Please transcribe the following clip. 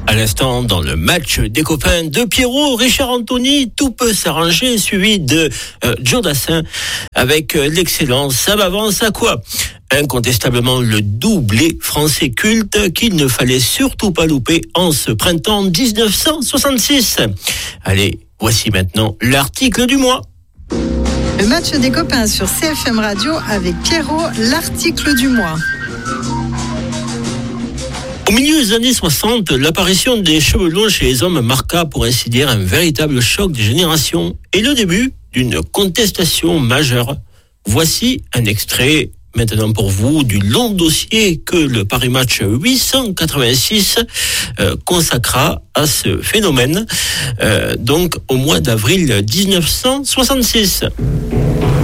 À l'instant, dans le match des copains de Pierrot, Richard Anthony, tout peut s'arranger, suivi de Joe Dassin avec l'excellence. Ça m'avance à quoi? Incontestablement le doublé français culte qu'il ne fallait surtout pas louper en ce printemps 1966. Allez, voici maintenant l'article du mois. Le match des copains sur CFM Radio avec Pierrot, l'article du mois. Au milieu des années 60, l'apparition des cheveux longs chez les hommes marqua pour ainsi dire un véritable choc des générations et le début d'une contestation majeure. Voici un extrait maintenant pour vous du long dossier que le Paris Match 886 consacra à ce phénomène, donc au mois d'avril 1966.